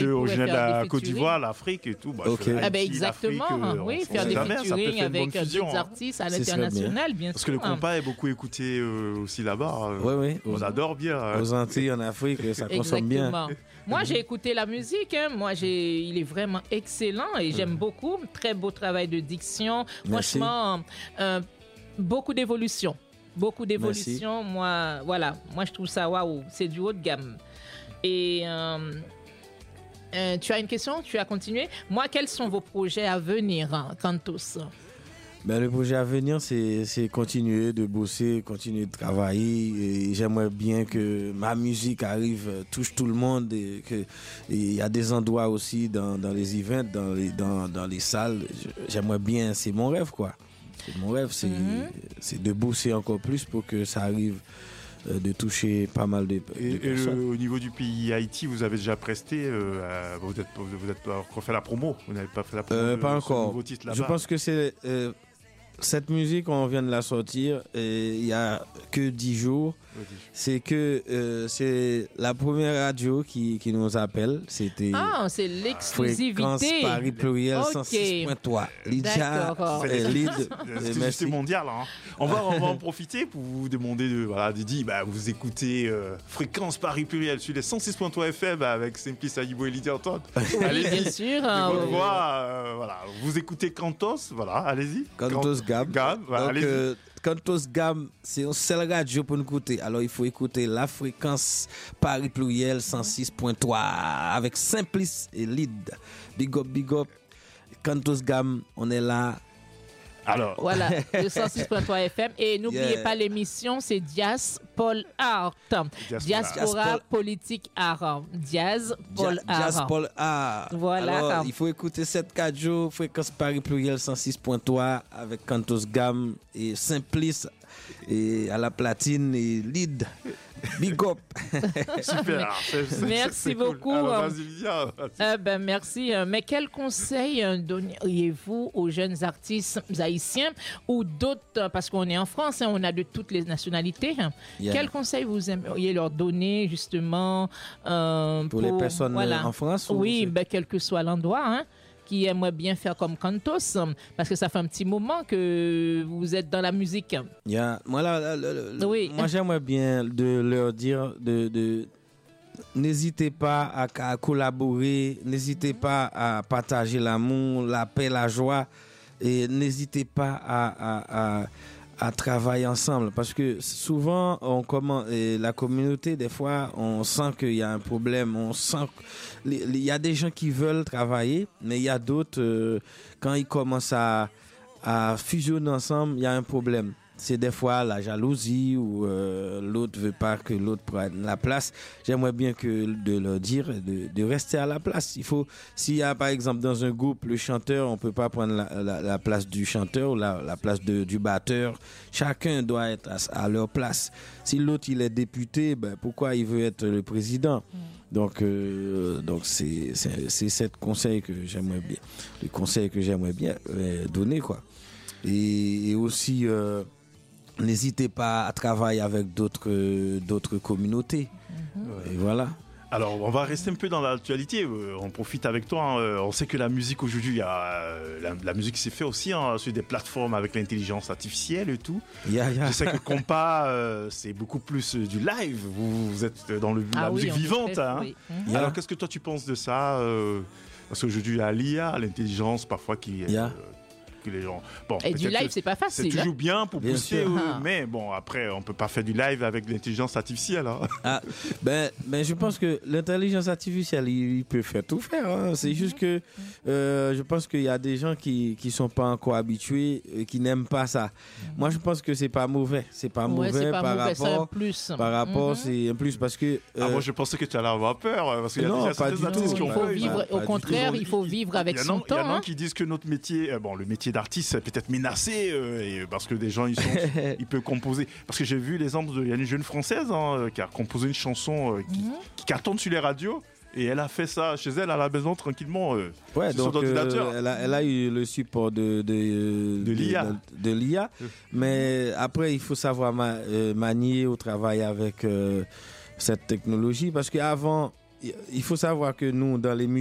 Originaire de la Côte d'Ivoire, l'Afrique et tout. Exactement. Oui, faire des featuring avec d'autres artistes à l'international, bien sûr. Parce que le compas est beaucoup écouté aussi là-bas. Oui. On adore bien. Aux Antilles, en Afrique, ça consomme bien. Moi, j'ai écouté la musique. Il est vraiment excellent et j'aime beaucoup. Très beau travail de diction. Merci. Franchement, beaucoup d'évolution. Moi, je trouve ça waouh. C'est du haut de gamme. Et tu as une question? Tu as continué? Moi, quels sont vos projets à venir, Kantos? Le projet à venir, c'est continuer de bosser, continuer de travailler. Et j'aimerais bien que ma musique touche tout le monde. Et il y a des endroits aussi dans les events, dans les salles. J'aimerais bien, c'est mon rêve, quoi. C'est mon rêve, c'est de bosser encore plus pour que ça arrive de toucher pas mal de personnes. Au niveau du pays Haïti, vous avez déjà presté, vous êtes pas encore fait la promo, vous n'avez pas fait la promo pas encore. Je pense que c'est cette musique, on vient de la sortir il y a que 10 jours. C'est la première radio qui nous appelle. C'était c'est l'exclusivité. Fréquence Paris Pluriel 106.3. Lydia, c'est mondial. Hein. On va en profiter pour vous demander vous écoutez Fréquence Paris Pluriel sur les 106.3 FM avec Simplice Ayibo et Lydia Antoine. Oui, allez-y. Bien sûr. Vous écoutez Kantos, allez-y. Kantos Gab. Allez-y. Kantos Gam, c'est un seul radio pour nous écouter. Alors, il faut écouter la fréquence Paris Pluriel 106.3 avec Simplice et Lyd. Big up. Kantos Gam, on est là. Alors. Voilà, le 106.3 FM. Et n'oubliez pas l'émission, c'est Dias Paul Art. Diaspora Politique Art. Dias Paul Art. Voilà. Alors, il faut écouter cette 4 jours, fréquence Paris Pluriel 106.3 avec Kantos Gam et Simplice et à la platine et Lyd. Big up. Super. Merci beaucoup. Merci. Mais quel conseil donneriez-vous aux jeunes artistes haïtiens ou d'autres, parce qu'on est en France, on a de toutes les nationalités. Quel conseil vous aimeriez leur donner justement pour les personnes en France? Oui, quel que soit l'endroit, qui aimerait bien faire comme Kantos, parce que ça fait un petit moment que vous êtes dans la musique. Moi, j'aimerais bien de leur dire n'hésitez pas à collaborer, n'hésitez pas à partager l'amour, la paix, la joie, et n'hésitez pas à travailler ensemble, parce que souvent la communauté, des fois on sent qu'il y a un problème, on sent il y a des gens qui veulent travailler, mais il y a d'autres quand ils commencent à fusionner ensemble, il y a un problème. C'est des fois la jalousie ou l'autre veut pas que l'autre prenne la place. J'aimerais bien de leur dire de rester à la place. S'il y a par exemple dans un groupe le chanteur, on peut pas prendre la place du chanteur ou la place du batteur. Chacun doit être à leur place. Si l'autre il est député, pourquoi il veut être le président? Donc c'est ce conseil que j'aimerais bien, le conseil que j'aimerais bien donner, quoi. Et aussi n'hésitez pas à travailler avec d'autres communautés. Et voilà. Alors, on va rester un peu dans l'actualité. On profite avec toi. On sait que la musique aujourd'hui, il y a la musique s'est fait aussi sur des plateformes avec l'intelligence artificielle et tout. Je sais que compas, c'est beaucoup plus du live. Vous êtes dans la musique vivante. Oui. Alors, qu'est-ce que toi tu penses de ça? Parce qu'aujourd'hui, il y a l'IA, l'intelligence parfois qui que les gens. Et du live, c'est pas facile. C'est toujours bien pour booster, mais après, on peut pas faire du live avec l'intelligence artificielle. Je pense que l'intelligence artificielle, il peut tout faire. C'est juste que je pense qu'il y a des gens qui sont pas encore habitués, qui n'aiment pas ça. Moi, je pense que c'est pas mauvais. C'est pas mauvais par rapport. C'est un plus. Par rapport, c'est un plus parce que. Moi, je pensais que tu allais avoir peur parce qu'il y a certains artistes qui ont peur. Au contraire, il faut vivre avec son temps. Il y en a qui disent que notre métier, le métier d'artiste est peut-être menacé parce que des gens ils peuvent composer. Parce que j'ai vu l'exemple il y a une jeune française qui a composé une chanson qui cartonne sur les radios. Et elle a fait ça chez elle à la maison tranquillement sur son ordinateur. Elle a eu le support de l'IA. Mais après, il faut savoir manier au travail avec cette technologie. Parce qu'avant, il faut savoir que nous, dans les